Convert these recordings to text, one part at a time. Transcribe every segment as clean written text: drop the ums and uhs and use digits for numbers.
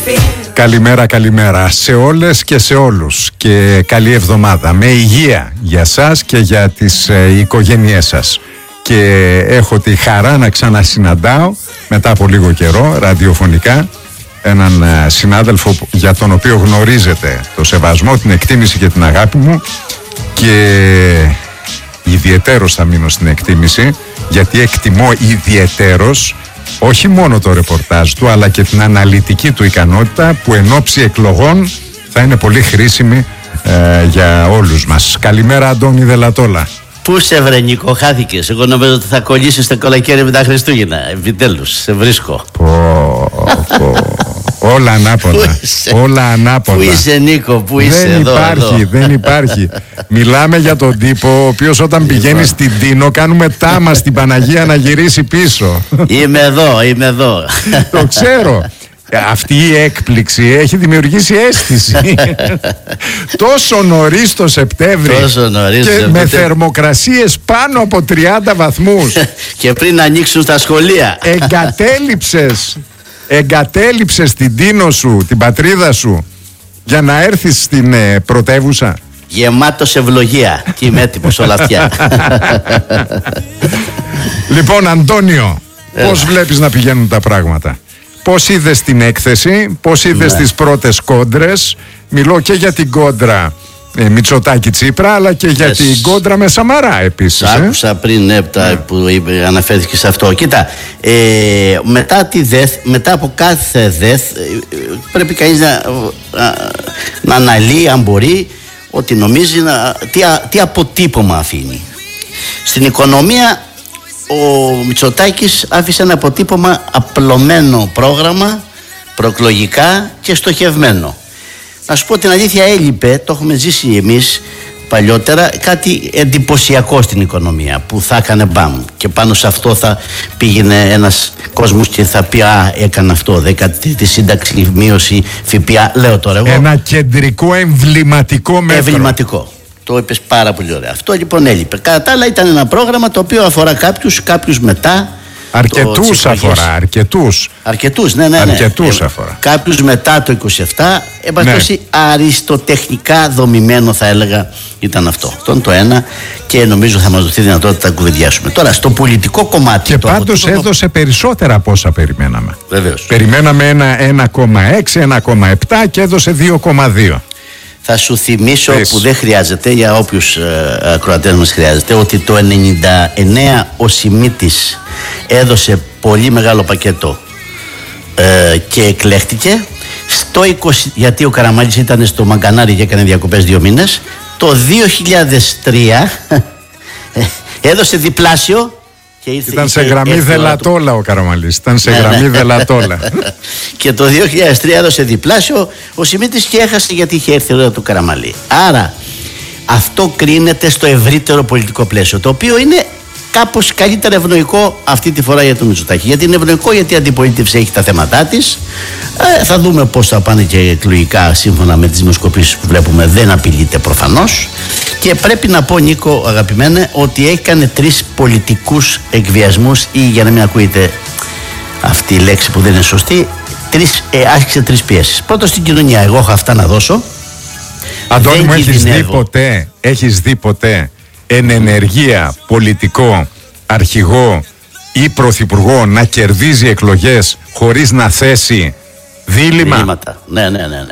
Καλημέρα, καλημέρα σε όλες και σε όλους και καλή εβδομάδα με υγεία για σας και για τις οικογένειές σας. Και έχω τη χαρά να ξανασυναντάω μετά από λίγο καιρό ραδιοφωνικά έναν συνάδελφο για τον οποίο γνωρίζετε το σεβασμό, την εκτίμηση και την αγάπη μου, και ιδιαιτέρως θα μείνω στην εκτίμηση, γιατί εκτιμώ ιδιαιτέρως όχι μόνο το ρεπορτάζ του αλλά και την αναλυτική του ικανότητα που εν ώψη εκλογών θα είναι πολύ χρήσιμη για όλους μας. Καλημέρα, Αντώνη Δελατόλα. Πού σε βρε Νίκο, χάθηκες? Εγώ νομίζω ότι θα κολλήσεις το κολακέρι με τα Χριστούγεννα. Επιτέλους, σε βρίσκω. Όλα ανάποδα. Όλα ανάποδα. Πού είσαι, Νίκο, πού είσαι? Δεν υπάρχει. Μιλάμε για τον τύπο ο οποίος όταν πηγαίνει στην Τίνο κάνουμε τάμα στην Παναγία να γυρίσει πίσω. Είμαι εδώ. Το ξέρω. Αυτή η έκπληξη έχει δημιουργήσει αίσθηση. Τόσο νωρίς το Σεπτέμβρη και με θερμοκρασίες πάνω από 30 βαθμούς. Και πριν ανοίξουν τα σχολεία. Εγκατέλειψες την Τίνο σου, την πατρίδα σου, για να έρθεις στην πρωτεύουσα. Γεμάτος ευλογία. Και είμαι έτοιμος όλα αυτιά. Λοιπόν, Αντώνιο, πώς βλέπεις να πηγαίνουν τα πράγματα? Πώς είδες την έκθεση, πώς είδες τις πρώτες κόντρες? Μιλώ και για την κόντρα Μητσοτάκη-Τσίπρα, αλλά και για την κόντρα με Σαμαρά επίσης. Άκουσα πριν που αναφέρθηκε σε αυτό. Κοίτα, μετά από κάθε ΔΕΘ πρέπει κανείς να αναλύει, αν μπορεί, ότι νομίζει τι αποτύπωμα αφήνει. Στην οικονομία ο Μητσοτάκης άφησε ένα αποτύπωμα απλωμένο πρόγραμμα, προεκλογικά και στοχευμένο. Να σου πω την αλήθεια, έλειπε, το έχουμε ζήσει εμείς παλιότερα, κάτι εντυπωσιακό στην οικονομία που θα έκανε μπαμ και πάνω σε αυτό θα πήγαινε ένας κόσμος και θα πει έκανε αυτό, 13η σύνταξη, μείωση ΦΠΑ, λέω τώρα εγώ. Ένα κεντρικό εμβληματικό μέτρο. Εμβληματικό. Το είπες πάρα πολύ ωραία. Αυτό λοιπόν έλειπε. Κατά τα άλλα ήταν ένα πρόγραμμα το οποίο αφορά κάποιους μετά. Αρκετούς αφορά, αρκετούς, ναι. Αρκετούς αφορά. Κάποιους μετά το 27, εμπαστώσει αριστοτεχνικά δομημένο θα έλεγα ήταν αυτό. Αυτό είναι το ένα και νομίζω θα μας δοθεί δυνατότητα να κουβεντιάσουμε. Τώρα στο πολιτικό κομμάτι. Και πάντως έδωσε περισσότερα από όσα περιμέναμε. Βεβαίως. Περιμέναμε ένα 1,6, 1,7 και έδωσε 2,2. Θα σου θυμίσω που δεν χρειάζεται, για όποιους ακροατές μας χρειάζεται, ότι το 99 ο Σιμίτης έδωσε πολύ μεγάλο πακέτο και εκλέχτηκε. Στο 20, γιατί ο Καραμανλής ήταν στο Μαγκανάρι και έκανε διακοπές 2 μήνες. Το 2003 έδωσε διπλάσιο. Και ήταν σε γραμμή Δελατόλα ο Καραμανλής. Ήταν σε γραμμή Δελατόλα. Και το 2003 έδωσε διπλάσιο ο Σιμίτης και έχασε γιατί είχε έρθει η ώρα του Καραμανλή. Άρα αυτό κρίνεται στο ευρύτερο πολιτικό πλαίσιο, το οποίο είναι κάπως καλύτερα ευνοϊκό αυτή τη φορά για τον Μητσοτάκη. Γιατί είναι ευνοϊκό, γιατί η αντιπολίτευση έχει τα θέματά της. Θα δούμε πώς θα πάνε και εκλογικά σύμφωνα με τις δημοσκοπήσεις που βλέπουμε. Δεν απειλείται προφανώς. Και πρέπει να πω, Νίκο, αγαπημένε, ότι έκανε 3 πολιτικούς εκβιασμούς, ή για να μην ακούγεται αυτή η λέξη που δεν είναι σωστή, άσκησε 3 πιέσεις. Πρώτο στην κοινωνία. Εγώ έχω αυτά να δώσω. Αντώνη μου, έχεις δει ποτέ εν ενεργεία πολιτικό αρχηγό ή πρωθυπουργό να κερδίζει εκλογές χωρίς να θέσει δίλημμα? Ναι.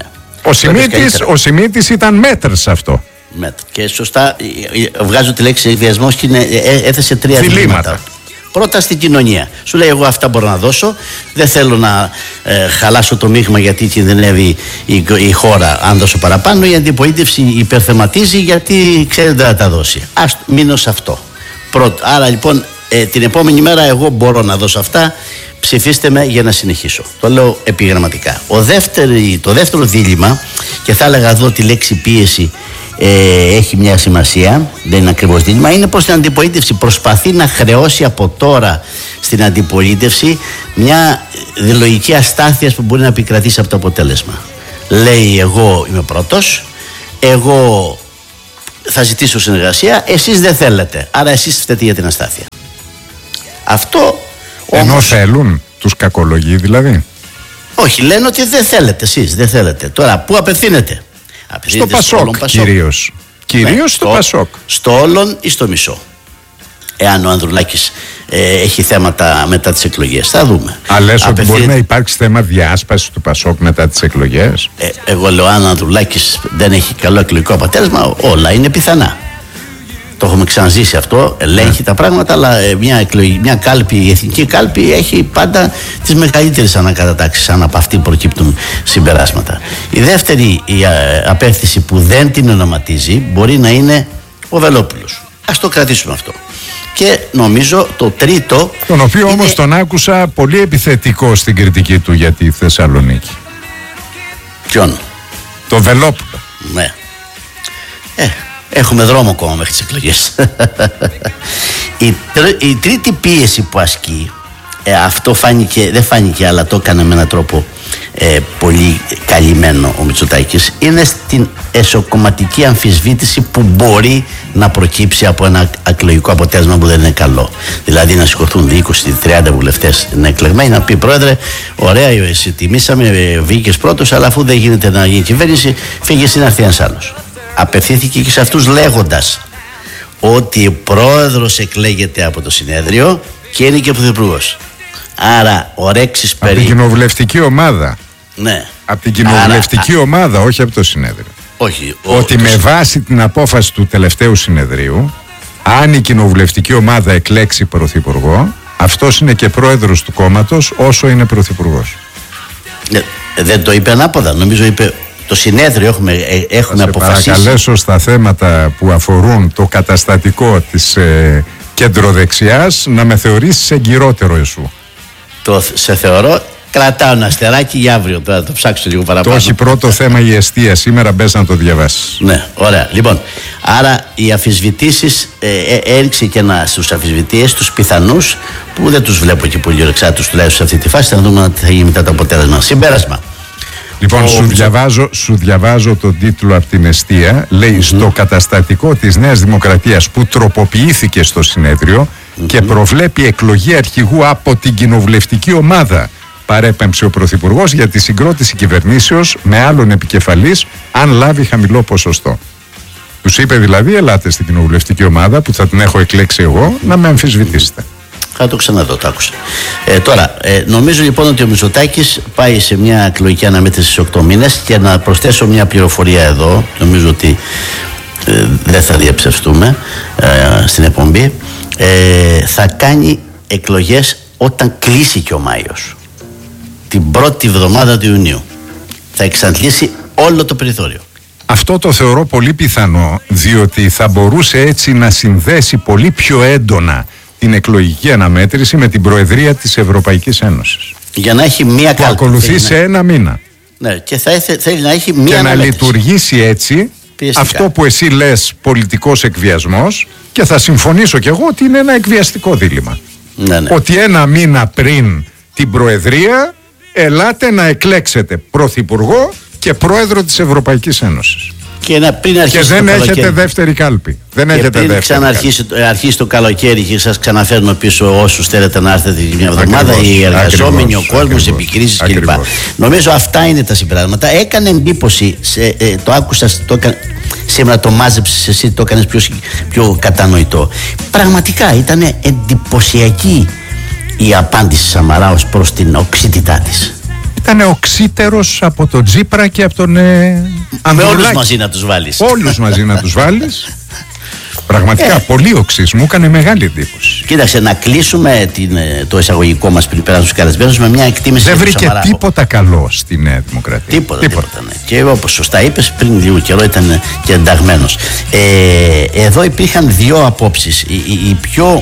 Ο Σιμίτης ήταν μέτρ σε αυτό. Και σωστά βγάζω τη λέξη εκβιασμός και έθεσε 3 διλήμματα. Πρώτα στην κοινωνία. Σου λέει, εγώ αυτά μπορώ να δώσω. Δεν θέλω να χαλάσω το μείγμα γιατί κινδυνεύει η χώρα αν δώσω παραπάνω. Η αντιπολίτευση υπερθεματίζει γιατί ξέρει δεν θα τα δώσει. Ας μείνω σε αυτό. Πρώτο. Άρα λοιπόν την επόμενη μέρα εγώ μπορώ να δώσω αυτά. Ψηφίστε με για να συνεχίσω. Το λέω επιγραμματικά. Το δεύτερο δίλημμα, και θα έλεγα εδώ τη λέξη πίεση έχει μια σημασία, δεν είναι ακριβώς δίλημμα, είναι πως η αντιπολίτευση προσπαθεί να χρεώσει από τώρα στην αντιπολίτευση μια λογική αστάθειας που μπορεί να επικρατήσει από το αποτέλεσμα. Λέει, εγώ είμαι πρώτος, εγώ θα ζητήσω συνεργασία, εσείς δεν θέλετε, άρα εσείς φταίτε για την αστάθεια. Αυτό Ενώ όμως, θέλουν, τους κακολογεί δηλαδή. Όχι, λένε ότι δεν θέλετε εσείς, δεν θέλετε. Τώρα, πού απευθύνεται? Στο Πασόκ κυρίως. Κυρίως στο Πασόκ. Στο όλον ή στο μισό. Εάν ο Ανδρουλάκης έχει θέματα μετά τις εκλογές, θα δούμε. Λες ότι μπορεί να υπάρξει θέμα διάσπασης του Πασόκ μετά τις εκλογές? Εγώ λέω, αν ο Ανδρουλάκης δεν έχει καλό εκλογικό αποτέλεσμα, όλα είναι πιθανά. Το έχουμε ξαναζήσει αυτό, ελέγχει τα πράγματα, αλλά μια κάλπη, η εθνική κάλπη έχει πάντα τις μεγαλύτερες ανακατατάξεις, αν από αυτή προκύπτουν συμπεράσματα. Η δεύτερη απέφθηση που δεν την ονοματίζει μπορεί να είναι ο Βελόπουλος. Ας το κρατήσουμε αυτό. Και νομίζω το τρίτο, τον οποίο όμως τον άκουσα πολύ επιθετικό στην κριτική του για τη Θεσσαλονίκη. Ποιον? Το Βελόπουλο. Ναι. Έχουμε δρόμο ακόμα μέχρι τις εκλογές. Η τρίτη πίεση που ασκεί, αυτό δεν φάνηκε, αλλά το έκανε με έναν τρόπο πολύ καλυμμένο ο Μητσοτάκης, είναι στην εσωκομματική αμφισβήτηση που μπορεί να προκύψει από ένα εκλογικό αποτέλεσμα που δεν είναι καλό. Δηλαδή να σηκωθούν 20-30 βουλευτές να εκλεγμένοι, να πει: Πρόεδρε, ωραία, εσύ τιμήσαμε, βγήκες πρώτος, αλλά αφού δεν γίνεται να γίνει κυβέρνηση, φύγες να έρθει ένας άλλος. Απευθύνθηκε και σε αυτούς λέγοντας ότι ο πρόεδρος εκλέγεται από το συνέδριο και είναι και πρωθυπουργός. Άρα ορέξεις περί... Από την κοινοβουλευτική ομάδα. Ναι. Από την κοινοβουλευτική ομάδα, όχι από το συνέδριο. Όχι. Ότι με βάση την απόφαση του τελευταίου συνεδρίου, αν η κοινοβουλευτική ομάδα εκλέξει πρωθυπουργό, αυτός είναι και πρόεδρος του κόμματος όσο είναι πρωθυπουργός. Δεν το είπε ανάποδα, νομίζω είπε... Το συνέδριο έχουμε αποφασίσει. Θα παρακαλέσω στα θέματα που αφορούν το καταστατικό της κεντροδεξιάς να με θεωρήσεις εγκυρότερο εσού. Σε θεωρώ, κρατάω ένα αστεράκι για αύριο, τώρα το ψάξω λίγο παραπάνω. Το έχει πρώτο θέμα η εστία, σήμερα μπες να το διαβάσεις. Ναι, ωραία. Λοιπόν, άρα οι αφισβητήσεις, έριξε και στους αφισβητείες, τους πιθανούς, που δεν τους βλέπω και πολύ ορεξάτους τουλάχιστον σε αυτή τη φάση, θα δούμε τι θα γίνει μετά το αποτέλεσμα. Συμπέρασμα. Λοιπόν, σου διαβάζω τον τίτλο από την εστία. Λέει στο καταστατικό της Νέας Δημοκρατίας που τροποποιήθηκε στο συνέδριο και προβλέπει εκλογή αρχηγού από την κοινοβουλευτική ομάδα. Παρέπεμψε ο Πρωθυπουργός για τη συγκρότηση κυβερνήσεως με άλλον επικεφαλής αν λάβει χαμηλό ποσοστό. Τους είπε δηλαδή: ελάτε στην κοινοβουλευτική ομάδα που θα την έχω εκλέξει εγώ να με αμφισβητήσετε. Θα το ξαναδώ, το άκουσα. Τώρα, νομίζω λοιπόν ότι ο Μητσοτάκης πάει σε μια εκλογική αναμέτρηση στις 8 μήνες και να προσθέσω μια πληροφορία εδώ, νομίζω ότι δεν θα διαψευστούμε στην εκπομπή, θα κάνει εκλογές όταν κλείσει και ο Μάιος. Την πρώτη εβδομάδα του Ιουνίου. Θα εξαντλήσει όλο το περιθώριο. Αυτό το θεωρώ πολύ πιθανό, διότι θα μπορούσε έτσι να συνδέσει πολύ πιο έντονα την εκλογική αναμέτρηση με την Προεδρία της Ευρωπαϊκής Ένωσης. Για να έχει μία κάλπη. Που ακολουθεί σε ένα μήνα. Ναι, και θέλει να έχει μία και αναμέτρηση. Να λειτουργήσει έτσι πιεστικά. Αυτό που εσύ λες πολιτικός εκβιασμός, και θα συμφωνήσω κι εγώ ότι είναι ένα εκβιαστικό δίλημμα. Ναι. Ότι ένα μήνα πριν την Προεδρία ελάτε να εκλέξετε Πρωθυπουργό και Πρόεδρο της Ευρωπαϊκής Ένωσης. Και δεν έχετε δεύτερη κάλπη. Δεν έχετε πριν ξαναρχίσει το καλοκαίρι και σας ξαναφέρνω πίσω όσους θέλετε να έρθετε μια εβδομάδα, οι εργαζόμενοι, ο κόσμος, οι επιχειρήσεις κλπ. Νομίζω αυτά είναι τα συμπεράσματα. Έκανε εντύπωση, το άκουσα, σήμερα το μάζεψες εσύ, το έκανες πιο κατανοητό. Πραγματικά ήταν εντυπωσιακή η απάντηση Σαμαρά ως προς την οξύτητά της. Ήταν οξύτερος από τον Τζίπρα και από τον Ανδρουλάκη. Με όλους μαζί να τους βάλεις. Όλους μαζί να τους βάλεις. Πραγματικά πολύ οξύς, μου έκανε μεγάλη εντύπωση. Κοίταξε, να κλείσουμε το εισαγωγικό μας πριν περάσουμε στους καλεσμένους με μια εκτίμηση. Δεν βρήκε τίποτα καλό στη Νέα Δημοκρατία. Τίποτα. Ναι. Και όπως σωστά είπες, πριν λίγο καιρό ήταν και ενταγμένος. Εδώ υπήρχαν δύο απόψεις. Η πιο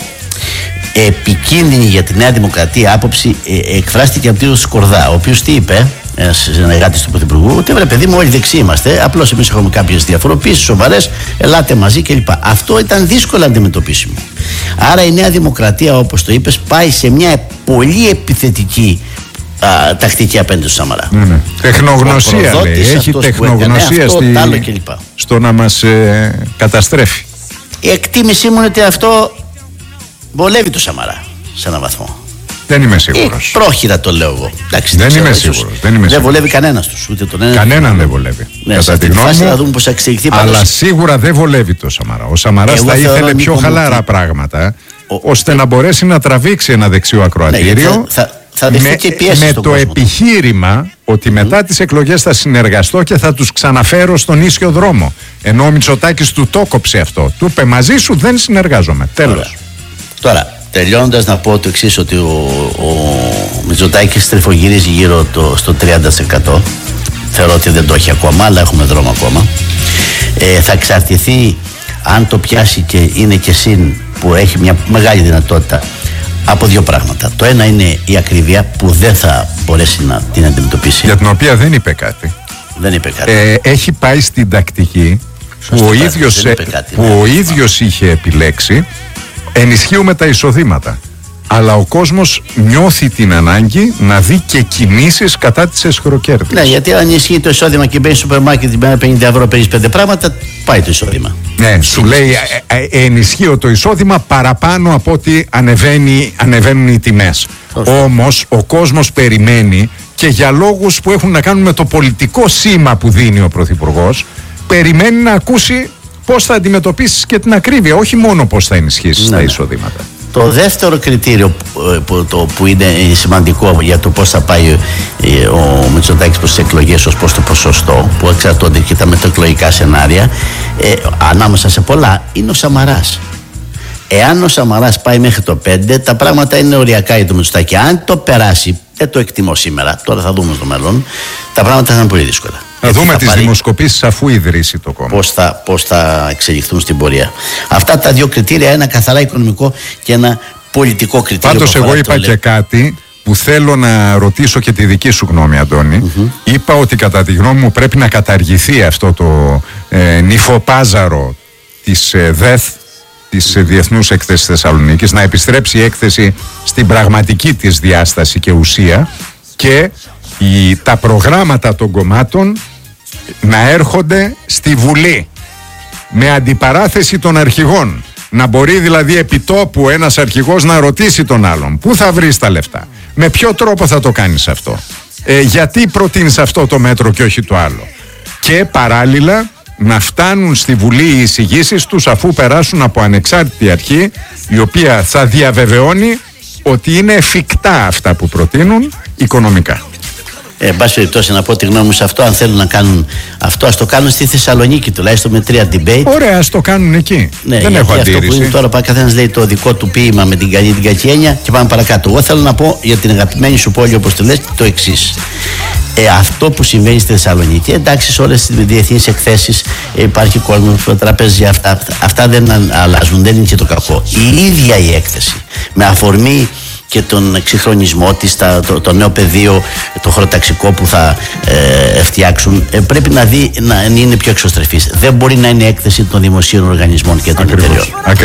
επικίνδυνη για τη Νέα Δημοκρατία άποψη εκφράστηκε από τον κύριο Σκορδά, ο οποίος τι είπε, ένας συνεργάτης του Πρωθυπουργού, ότι βρε παιδί μου, όλοι δεξιοί είμαστε. Απλώς εμείς έχουμε κάποιες διαφοροποίησεις σοβαρές, ελάτε μαζί κλπ. Αυτό ήταν δύσκολο αντιμετωπίσιμο. Άρα η Νέα Δημοκρατία, όπως το είπες, πάει σε μια πολύ επιθετική τακτική απέναντι στο Σαμαρά. Ναι. Τεχνογνωσία λέει. Έχει τεχνογνωσία στο να μας καταστρέφει. Η εκτίμησή μου είναι ότι αυτό βολεύει το Σαμαρά σε έναν βαθμό. Δεν είμαι σίγουρος. Πρόχειρα το λέω εγώ. Εντάξει, δεν είμαι σίγουρος. Δεν βολεύει κανένας τους. Ούτε τον ένα. Κανέναν δεν βολεύει. Ναι, κατά τη γνώμη μου. Να δούμε πώς θα εξελιχθεί. Αλλά σίγουρα δεν βολεύει το Σαμαρά. Ο Σαμαράς θα ήθελε πιο χαλαρά πράγματα, ώστε να μπορέσει να τραβήξει ένα δεξιό ακροατήριο. Με το επιχείρημα ότι μετά τις εκλογές θα συνεργαστώ και θα τους ξαναφέρω στον ίσιο δρόμο. Ενώ ο Μητσοτάκης του το κόψε αυτό. Του είπε μαζί σου δεν συνεργάζομαι. Τέλος. Τώρα, τελειώνοντας να πω το εξής, ότι ο Μητσοτάκης στριφογυρίζει γύρω στο 30%. Θεωρώ ότι δεν το έχει ακόμα, αλλά έχουμε δρόμο ακόμα. Θα εξαρτηθεί αν το πιάσει και είναι και συν, που έχει μια μεγάλη δυνατότητα, από δύο πράγματα. Το ένα είναι η ακρίβεια που δεν θα μπορέσει να την αντιμετωπίσει. Για την οποία δεν είπε κάτι. Δεν είπε κάτι. Έχει πάει στην τακτική που ο ίδιος είχε επιλέξει. Ενισχύουμε τα εισοδήματα. Αλλά ο κόσμος νιώθει την ανάγκη να δει και κινήσεις κατά της εσχροκέρδειας. Ναι, γιατί αν ισχύει το εισόδημα και μπαίνει στο σούπερ μάρκετ την μέρα 50 ευρώ, παίρνεις 5 πράγματα, πάει το εισόδημα. Ναι, σου λέει ενισχύω το εισόδημα παραπάνω από ότι ανεβαίνουν οι τιμές. Όμως ο κόσμος περιμένει, και για λόγους που έχουν να κάνουν με το πολιτικό σήμα που δίνει ο Πρωθυπουργός, περιμένει να ακούσει πώς θα αντιμετωπίσεις και την ακρίβεια, όχι μόνο πώς θα ενισχύσεις τα εισοδήματα. Το δεύτερο κριτήριο που είναι σημαντικό για το πώς θα πάει ο Μητσοτάκης προς τις εκλογές ως προς το ποσοστό, που εξαρτώνται και τα μεταεκλογικά σενάρια, ανάμεσα σε πολλά, είναι ο Σαμαράς. Εάν ο Σαμαράς πάει μέχρι το 5, τα πράγματα είναι οριακά για το Μητσοτάκη. Αν το περάσει, δεν το εκτιμώ σήμερα, τώρα θα δούμε στο μέλλον, τα πράγματα θα είναι πολύ δύσκολα. Θα δούμε τις δημοσκοπήσεις αφού ιδρύσει το κόμμα. Πώς θα εξελιχθούν στην πορεία. Αυτά τα δύο κριτήρια, ένα καθαρά οικονομικό και ένα πολιτικό κριτήριο. Πάντως εγώ είπα και κάτι που θέλω να ρωτήσω και τη δική σου γνώμη, Αντώνη. Είπα ότι κατά τη γνώμη μου πρέπει να καταργηθεί αυτό το νυφοπάζαρο της ΔΕΘ, της Διεθνούς Έκθεσης Θεσσαλονίκης, να επιστρέψει η έκθεση στην πραγματική της διάσταση και ουσία, και τα προγράμματα των κομμάτων να έρχονται στη Βουλή με αντιπαράθεση των αρχηγών. Να μπορεί δηλαδή επιτόπου ένας αρχηγός να ρωτήσει τον άλλον πού θα βρεις τα λεφτά, με ποιο τρόπο θα το κάνεις αυτό, γιατί προτείνεις αυτό το μέτρο και όχι το άλλο, και παράλληλα να φτάνουν στη Βουλή οι εισηγήσεις τους αφού περάσουν από ανεξάρτητη αρχή, η οποία θα διαβεβαιώνει ότι είναι εφικτά αυτά που προτείνουν οικονομικά. Εν πάση περιπτώσει, να πω τη γνώμη μου σε αυτό. Αν θέλουν να κάνουν αυτό, ας το κάνουν στη Θεσσαλονίκη, τουλάχιστον με 3 debate. Ωραία, ας το κάνουν εκεί. Ναι, δεν έχω αντίρρηση. Αυτό που είναι τώρα, καθένας λέει το δικό του ποίημα με την καλή την κακή έννοια και πάμε παρακάτω. Εγώ θέλω να πω για την αγαπημένη σου πόλη, όπως το λες, το εξής. Αυτό που συμβαίνει στη Θεσσαλονίκη, εντάξει, σε όλες τις διεθνείς εκθέσεις υπάρχει κόσμο, τραπέζια, αυτά δεν αλλάζουν, δεν είναι και το κακό. Η ίδια η έκθεση, με αφορμή και τον εξυγχρονισμό της, το νέο πεδίο, το χωροταξικό που θα φτιάξουν, πρέπει να είναι πιο εξωστρεφής. Δεν μπορεί να είναι έκθεση των δημοσίων οργανισμών και των εταιριών.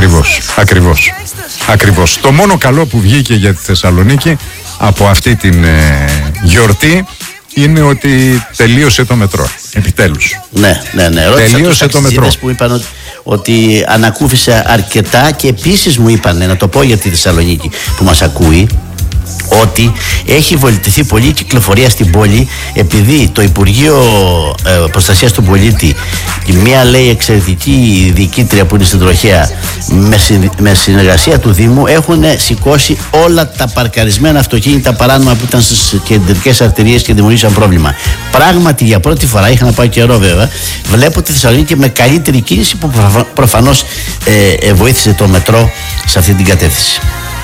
Ακριβώς. Το μόνο καλό που βγήκε για τη Θεσσαλονίκη από αυτή την γιορτή είναι ότι τελείωσε το μετρό. Επιτέλους. Ναι. Τελείωσε το μετρό. Που είπαν ότι ανακούφισε αρκετά, και επίσης μου είπαν, να το πω για τη Θεσσαλονίκη που μας ακούει, ότι έχει βολιτηθεί πολύ η κυκλοφορία στην πόλη, επειδή το Υπουργείο Προστασίας του Πολίτη, η μία λέει εξαιρετική διοικήτρια που είναι στην τροχέα, με συνεργασία του Δήμου, έχουν σηκώσει όλα τα παρκαρισμένα αυτοκίνητα παράνομα που ήταν στις κεντρικές αρτηρίες και δημιουργήσαν πρόβλημα. Πράγματι, για πρώτη φορά, είχα να πάω καιρό βέβαια, βλέπω τη Θεσσαλονίκη με καλύτερη κίνηση, που προφανώς βοήθησε το μετρό σε αυτή την κατεύθυνση.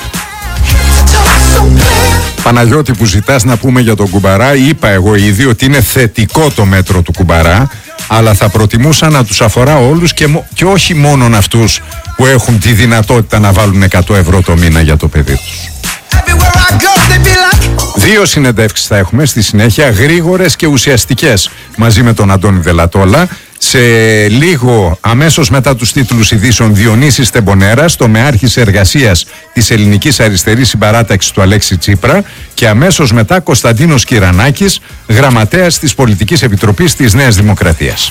Παναγιώτη, που ζητάς να πούμε για τον Κουμπαρά, είπα εγώ ήδη ότι είναι θετικό το μέτρο του Κουμπαρά, αλλά θα προτιμούσα να τους αφορά όλους και όχι μόνον αυτούς που έχουν τη δυνατότητα να βάλουν 100 ευρώ το μήνα για το παιδί τους. 2 συνεντεύξεις θα έχουμε στη συνέχεια, γρήγορες και ουσιαστικές, μαζί με τον Αντώνη Δελατόλα. Σε λίγο, αμέσως μετά τους τίτλους ειδήσεων, Διονύσης Τεμπονέρας, τομεάρχης εργασίας της Ελληνικής Αριστερής Συμπαράταξης του Αλέξη Τσίπρα, και αμέσως μετά Κωνσταντίνος Κυρανάκης, γραμματέας της Πολιτικής Επιτροπής της Νέας Δημοκρατίας.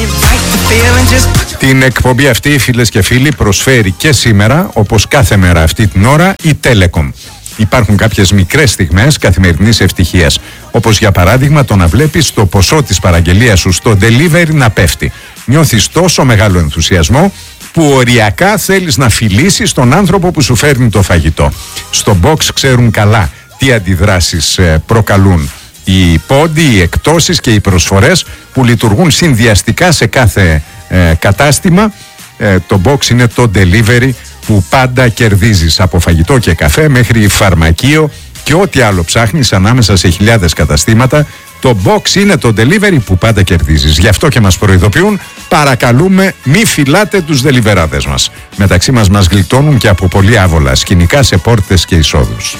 Την εκπομπή αυτή, φίλες και φίλοι, προσφέρει και σήμερα, όπως κάθε μέρα αυτή την ώρα, η Telecom. υπάρχουν κάποιες μικρές στιγμές καθημερινής ευτυχίας. Όπως για παράδειγμα το να βλέπεις το ποσό της παραγγελίας σου στο delivery να πέφτει. Νιώθεις τόσο μεγάλο ενθουσιασμό που οριακά θέλεις να φιλήσεις τον άνθρωπο που σου φέρνει το φαγητό. Στο box ξέρουν καλά τι αντιδράσεις προκαλούν οι πόντοι, οι εκτόσεις και οι προσφορές που λειτουργούν συνδυαστικά σε κάθε κατάστημα. Το box είναι το delivery που πάντα κερδίζεις, από φαγητό και καφέ μέχρι φαρμακείο και ό,τι άλλο ψάχνεις ανάμεσα σε χιλιάδες καταστήματα. Το box είναι το delivery που πάντα κερδίζεις. Γι' αυτό και μας προειδοποιούν, παρακαλούμε μη φυλάτε τους deliverάδες μας. Μεταξύ μας γλιτώνουν και από πολύ άβολα σκηνικά σε πόρτες και εισόδους.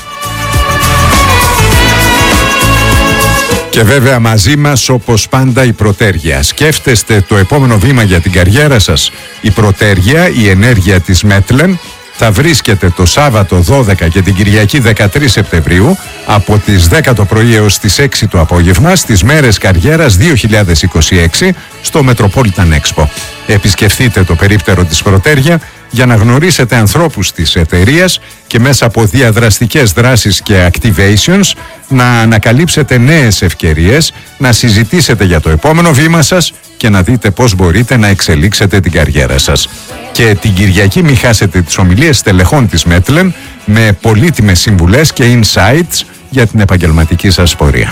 Και βέβαια μαζί μας όπως πάντα η Πρωτέργεια. Σκέφτεστε το επόμενο βήμα για την καριέρα σας? Η Πρωτέργεια, η ενέργεια της Μέτλεν, θα βρίσκεται το Σάββατο 12 και την Κυριακή 13 Σεπτεμβρίου από τις 10 το πρωί έως τις 6 το απόγευμα στις μέρες καριέρας 2026 στο Metropolitan Expo. Επισκεφτείτε το περίπτερο της Πρωτέργεια για να γνωρίσετε ανθρώπους της εταιρείας και μέσα από διαδραστικές δράσεις και activations να ανακαλύψετε νέες ευκαιρίες, να συζητήσετε για το επόμενο βήμα σας και να δείτε πώς μπορείτε να εξελίξετε την καριέρα σας. Και την Κυριακή μην χάσετε τις ομιλίες στελεχών της Μέτλεν με πολύτιμες συμβουλές και insights για την επαγγελματική σας πορεία.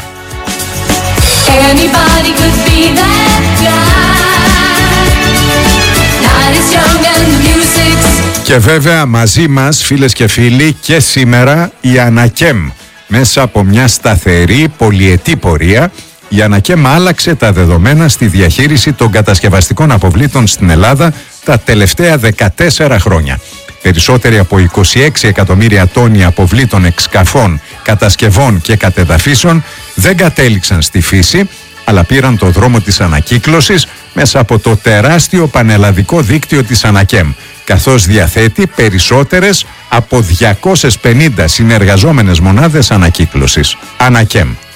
Και βέβαια μαζί μας, φίλες και φίλοι, και σήμερα η Ανακέμ. Μέσα από μια σταθερή πολυετή πορεία, η Ανακέμ άλλαξε τα δεδομένα στη διαχείριση των κατασκευαστικών αποβλήτων στην Ελλάδα τα τελευταία 14 χρόνια. Περισσότεροι από 26 εκατομμύρια τόνοι αποβλήτων εξκαφών, κατασκευών και κατεδαφίσεων δεν κατέληξαν στη φύση, αλλά πήραν το δρόμο της ανακύκλωσης μέσα από το τεράστιο πανελλαδικό δίκτυο της Ανακέμ, καθώς διαθέτει περισσότερες από 250 συνεργαζόμενες μονάδες ανακύκλωσης. Ανακέμ.